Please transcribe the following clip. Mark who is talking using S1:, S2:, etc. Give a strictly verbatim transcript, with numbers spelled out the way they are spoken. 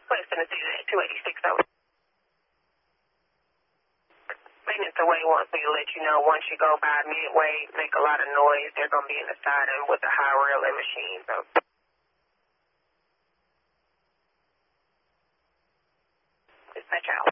S1: West Tennessee two eighty-six over. Maintenance away wants me to let you know once you go by Midway, make a lot of noise. They're going to be in the siding with the high railing machine. So. Dispatch out.